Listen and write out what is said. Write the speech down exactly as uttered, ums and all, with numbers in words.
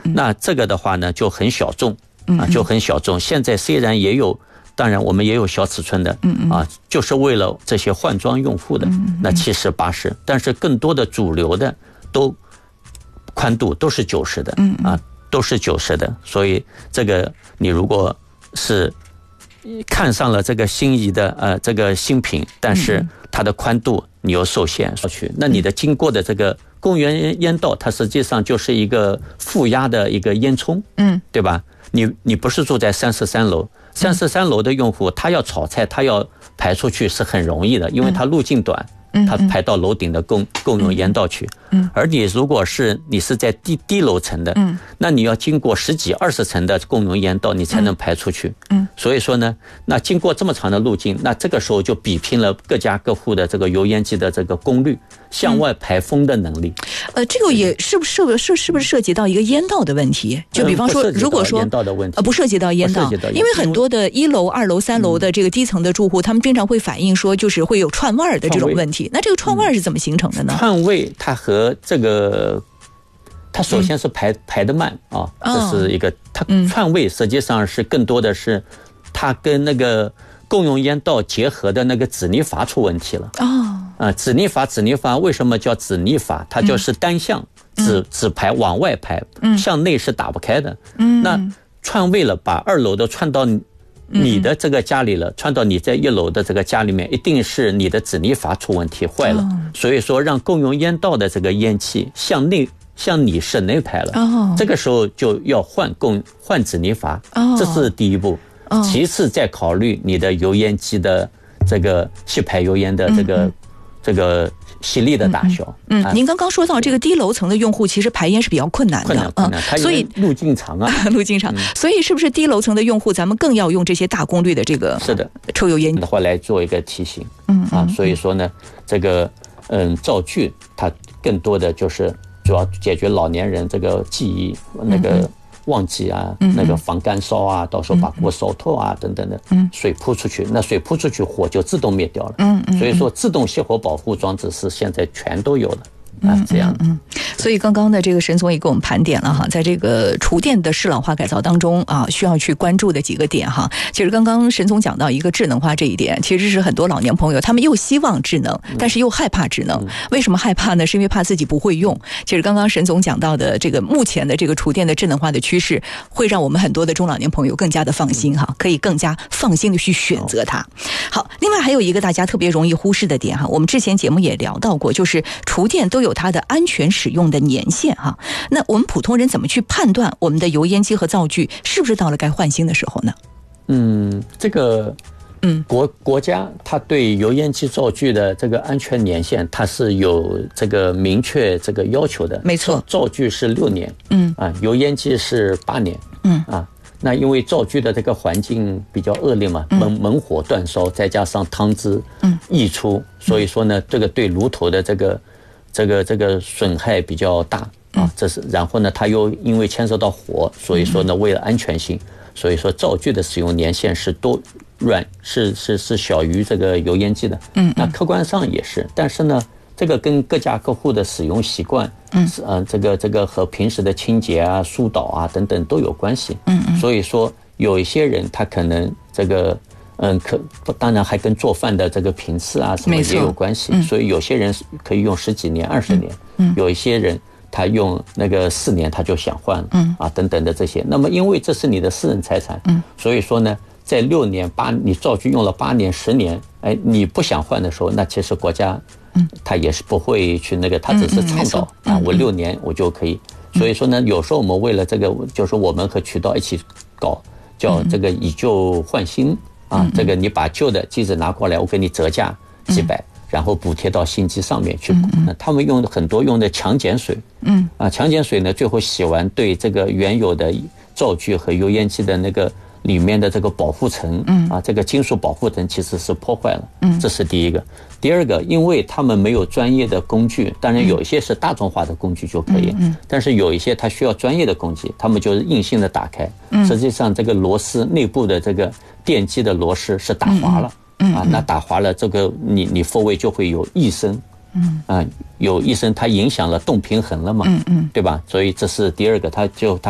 嗯，那这个的话呢就很小众啊，就很小众。现在虽然也有，当然我们也有小尺寸的，嗯啊，就是为了这些换装用户的，那七十八十，但是更多的主流的都宽度都是九十的，嗯啊，都是九十的。所以这个你如果是看上了这个心仪的呃这个新品，但是它的宽度你又受限去，那你的经过的这个公园烟道，它实际上就是一个负压的一个烟囱，嗯，对吧？你你不是住在三十三楼，三十三楼的用户，他要炒菜，他要排出去是很容易的，因为他路径短。它排到楼顶的共共用烟道去，嗯，而你如果是你是在低低楼层的，嗯，那你要经过十几二十层的共用烟道，你才能排出去，嗯，所以说呢，那经过这么长的路径，那这个时候就比拼了各家各户的这个油烟机的这个功率，向外排风的能力。 呃，这个也是不是是是不是涉及到一个烟道的问题？就比方说，如果说烟道的问题， 呃，不涉及到烟道，因为很多的一楼、二楼、三楼的这个低层的住户，他们经常会反映说，就是会有串味儿的这种问题。那这个串味是怎么形成的呢？ 串味它和这个，它首先是排、嗯、排得慢啊，这是一个。它串味实际上是更多的是，它跟那个共用烟道结合的那个止逆阀出问题了。哦，啊，止逆阀，止逆阀为什么叫止逆阀？它就是单向只、嗯、只排往外排，嗯，向内是打不开的。嗯，那串味了，把二楼的串到你的这个家里了，串到你在一楼的这个家里面，一定是你的止逆阀出问题坏了，所以说让共用烟道的这个烟气向内向你室内排了，这个时候就要换共换止逆阀，这是第一步，其次再考虑你的油烟机的这个吸排油烟的这个这个吸力的大小。 嗯，嗯您刚刚说到这个低楼层的用户，其实排烟是比较困难的， 困难困难，它所以路径长啊， 路径长，所以是不是低楼层的用户，咱们更要用这些大功率的这个是的抽油烟的话来做一个提醒。嗯啊，所以说呢，这个嗯灶具它更多的就是主要解决老年人这个记忆那个忘记啊，嗯、那个防干烧啊，到时候把锅烧透啊、嗯、等等的，水扑出去，那水扑出去火就自动灭掉了。嗯嗯，所以说自动熄火保护装置是现在全都有的。啊，这样， 嗯，所以刚刚的这个沈总也给我们盘点了哈，在这个厨电的适老化改造当中啊，需要去关注的几个点哈。其实刚刚沈总讲到一个智能化这一点，其实是很多老年朋友他们又希望智能，但是又害怕智能。为什么害怕呢？是因为怕自己不会用。其实刚刚沈总讲到的这个目前的这个厨电的智能化的趋势，会让我们很多的中老年朋友更加的放心哈，可以更加放心的去选择它。好，另外还有一个大家特别容易忽视的点哈，我们之前节目也聊到过，就是厨电都有它的安全使用的年限哈。那我们普通人怎么去判断我们的油烟机和灶具是不是到了该换新的时候呢？ 嗯，这个嗯国国家它对油烟机灶具的这个安全年限它是有这个明确这个要求的。 没错， 灶具是六年，嗯啊，油烟机是八年，嗯啊。那因为灶具的这个环境比较恶劣嘛，猛猛火断烧，再加上汤汁溢出，所以说呢，这个对炉头的这个这个这个损害比较大啊。这是，然后呢，它又因为牵涉到火，所以说呢，为了安全性，所以说灶具的使用年限是多软是是是小于这个油烟机的。嗯，那客观上也是，但是呢，这个跟各家各户的使用习惯，嗯，呃，这个这个和平时的清洁啊、疏导啊等等都有关系。嗯嗯，所以说有一些人他可能这个，嗯，可当然还跟做饭的这个频次啊什么也有关系。所以有些人可以用十几年、二十年，嗯，有一些人他用那个四年他就想换了，嗯啊等等的这些。那么因为这是你的私人财产，嗯，所以说呢，在六年八你灶具用了八年、十年，哎，你不想换的时候，那其实国家。嗯，他也是不会去那个，他只是倡导啊，我六年我就可以。所以说呢，有时候我们为了这个，就是我们和渠道一起搞，叫这个以旧换新啊。这个你把旧的机子拿过来，我给你折价几百，然后补贴到新机上面去。那他们用的很多用的强碱水，嗯啊，强碱水呢，最后洗完对这个原有的灶具和油烟机的那个里面的这个保护层，嗯啊，这个金属保护层其实是破坏了。嗯，这是第一个。第二个，因为他们没有专业的工具，当然有一些是大众化的工具就可以，嗯，但是有一些它需要专业的工具，他们就是硬性的打开，嗯，实际上这个螺丝内部的这个电机的螺丝是打滑了，嗯啊，那打滑了，这个你你复位就会有异声，嗯啊，有异声，它影响了动平衡了嘛，嗯嗯，对吧？所以这是第二个，它就它